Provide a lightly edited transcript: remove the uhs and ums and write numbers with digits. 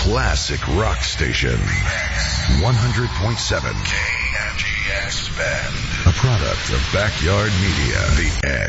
classic rock station. 100.7 KNGX Bend. A product of Backyard Media. The X.